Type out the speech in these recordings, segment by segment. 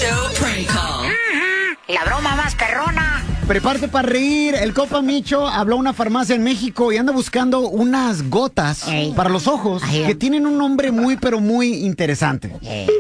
Show Prank Call. La broma más perrona. Prepárate para reír. El compa Micho habló a una farmacia en México y anda buscando unas gotas para los ojos que tienen un nombre muy, pero muy interesante.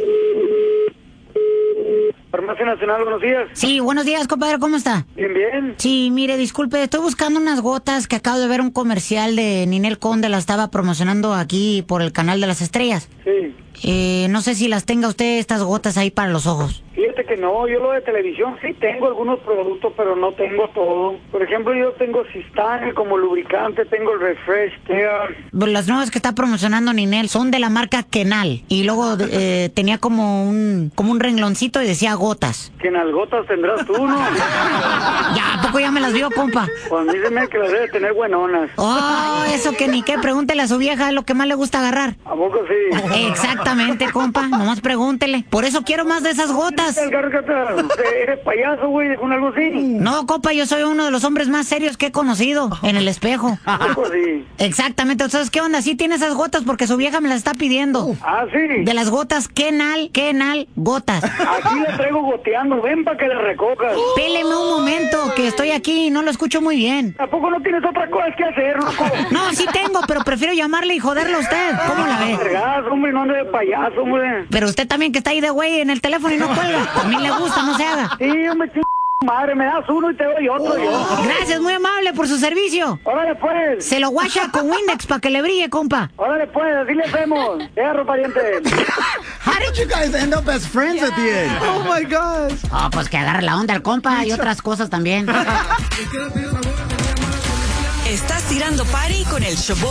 Farmacia Nacional, buenos días. Sí, buenos días, compadre, ¿cómo está? Bien, bien. Sí, mire, disculpe, estoy buscando unas gotas que acabo de ver un comercial de Ninel Conde, la estaba promocionando aquí por el Canal de las Estrellas. Sí. No sé si las tenga usted, estas gotas ahí para los ojos. Fíjate que no, yo lo de televisión sí tengo algunos productos, pero no tengo todo. Por ejemplo, yo tengo Sistane como lubricante, tengo el Refresh Care. Las nuevas que está promocionando Ninel son de la marca Kenal. Y luego tenía como un rengloncito y decía gotas. Que en las gotas tendrás tú, ¿no? Ya, ¿a poco ya me las vio, compa? Pues a mí se me que las debe tener buenonas. Oh, eso que ni qué, pregúntele a su vieja, es lo que más le gusta agarrar. ¿A poco sí? Exactamente, compa, nomás pregúntele. Por eso quiero más de esas gotas. ¿Eres payaso, güey, con algo así? No, compa, yo soy uno de los hombres más serios que he conocido en el espejo. ¿Algo así? Exactamente, ¿sabes qué onda? Sí tiene esas gotas porque su vieja me las está pidiendo. Ah, sí. De las gotas Kenal, gotas. Aquí la traigo goteando, ven para que la recojas. Péleme un momento, que estoy aquí y no lo escucho muy bien. ¿A poco no tienes otra cosa que hacer, loco? No, sí tengo, pero prefiero llamarle y joderlo a usted. ¿Cómo la ve? Vergas, hombre, no ande de payaso, hombre. Pero usted también que está ahí de güey en el teléfono y no cuelga. También le gusta, no se haga. Sí, hombre, madre, me das uno y te doy otro yo. Gracias, muy amable por su servicio. Órale, pues. Se lo guacha con Windex para que le brille, compa. Órale, pues, así le hacemos. Pariente. How did you guys end up as friends at the end? Oh my gosh. Oh, pues que agarre la onda el compa y otras cosas también. Estás tirando party con el Showboy.